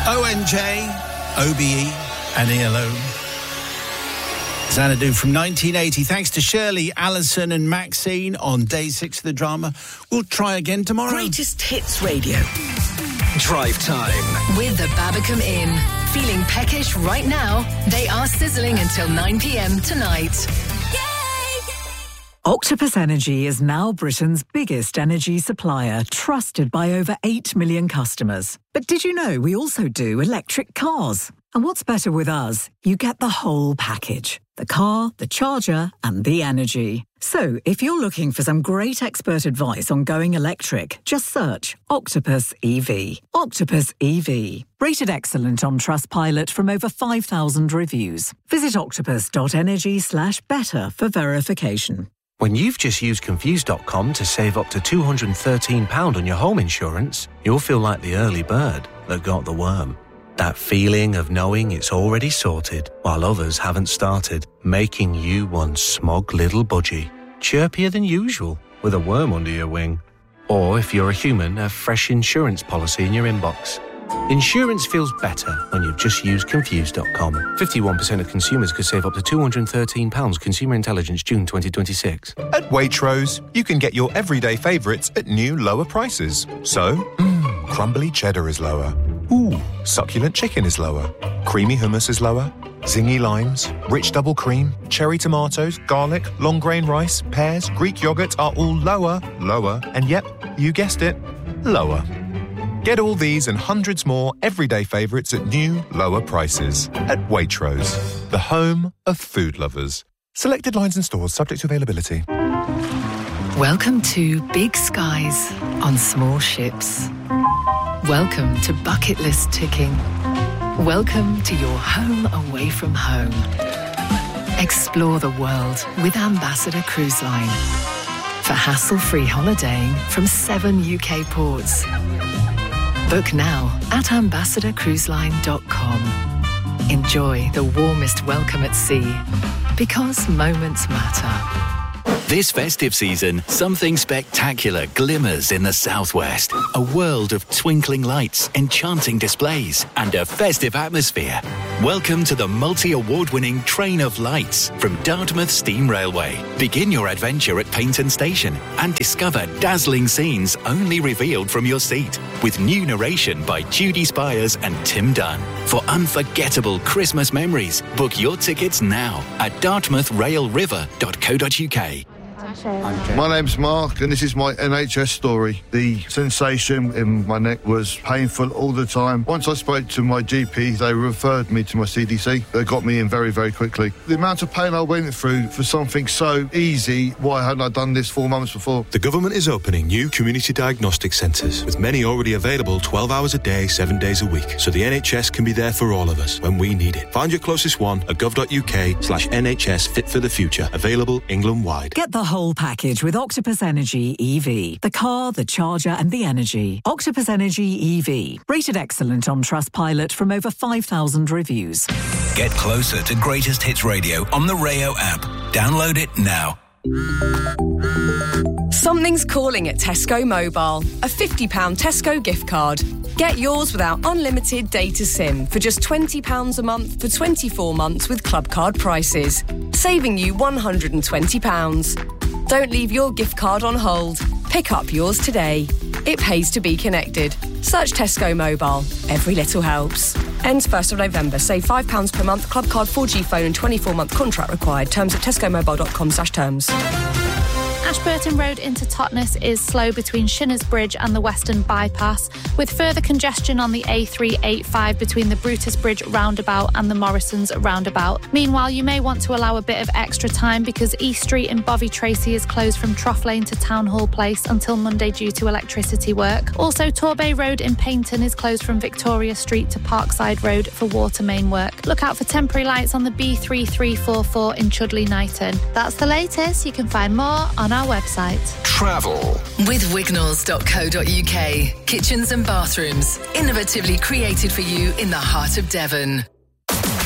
ONJ, OBE and ELO. Xanadu from 1980. Thanks to Shirley, Alison and Maxine on day 6 of the drama. We'll try again tomorrow. Greatest Hits Radio. Drive Time. With the Babacom Inn. Feeling peckish right now? They are sizzling until 9 p.m. tonight. Octopus Energy is now Britain's biggest energy supplier, trusted by over 8 million customers. But did you know we also do electric cars? And what's better with us? You get the whole package. The car, the charger, and the energy. So, if you're looking for some great expert advice on going electric, just search Octopus EV. Octopus EV. Rated excellent on Trustpilot from over 5,000 reviews. Visit octopus.energy/better for verification. When you've just used Confused.com to save up to £213 on your home insurance, you'll feel like the early bird that got the worm. That feeling of knowing it's already sorted while others haven't started, making you one smug little budgie, chirpier than usual with a worm under your wing. Or if you're a human, a fresh insurance policy in your inbox. Insurance feels better when you've just used Confused.com. 51% of consumers could save up to £213. Consumer Intelligence, June 2026. At Waitrose, you can get your everyday favourites at new, lower prices. So, crumbly cheddar is lower. Ooh, succulent chicken is lower. Creamy hummus is lower. Zingy limes, rich double cream, cherry tomatoes, garlic, long grain rice, pears, Greek yoghurt are all lower, and yep, you guessed it, lower. Get all these and hundreds more everyday favourites at new, lower prices. At Waitrose, the home of food lovers. Selected lines and stores subject to availability. Welcome to big skies on small ships. Welcome to bucket list ticking. Welcome to your home away from home. Explore the world with Ambassador Cruise Line. For hassle-free holidaying from 7 UK ports. Book now at ambassadorcruiseline.com. Enjoy the warmest welcome at sea, because moments matter. This festive season, something spectacular glimmers in the southwest. A world of twinkling lights, enchanting displays, and a festive atmosphere. Welcome to the multi-award-winning Train of Lights from Dartmouth Steam Railway. Begin your adventure at Paignton Station and discover dazzling scenes only revealed from your seat, with new narration by Judy Spires and Tim Dunn. For unforgettable Christmas memories, book your tickets now at dartmouthrailriver.co.uk. My name's Mark and this is my NHS story. The sensation in my neck was painful all the time. Once I spoke to my GP, they referred me to my CDC. They got me in very, very quickly. The amount of pain I went through for something so easy, why hadn't I done this 4 months before? The government is opening new community diagnostic centres, with many already available 12 hours a day, 7 days a week, so the NHS can be there for all of us when we need it. Find your closest one at gov.uk/NHS Fit for the Future. Available England-wide. Get the whole package with Octopus Energy EV. The car, the charger and the energy. Octopus Energy EV. Rated excellent on Trustpilot from over 5,000 reviews. Get closer to Greatest Hits Radio on the Rayo app. Download it now. Something's calling at Tesco Mobile. A £50 Tesco gift card. Get yours without unlimited data SIM for just £20 a month for 24 months with club card prices, saving you £120. Don't leave your gift card on hold. Pick up yours today. It pays to be connected. Search Tesco Mobile. Every little helps. Ends 1st of November. Save £5 per month. Club card 4G phone and 24-month contract required. Terms at tescomobile.com/terms. Ashburton Road into Totnes is slow between Shinners Bridge and the Western Bypass, with further congestion on the A385 between the Brutus Bridge roundabout and the Morrisons roundabout. Meanwhile, you may want to allow a bit of extra time because East Street in Bovey Tracy is closed from Trough Lane to Town Hall Place until Monday due to electricity work. Also, Torbay Road in Paignton is closed from Victoria Street to Parkside Road for water main work. Look out for temporary lights on the B3344 in Chudley Knighton. That's the latest. You can find more on our website. Travel with wignalls.co.uk. Kitchens and bathrooms, innovatively created for you in the heart of Devon.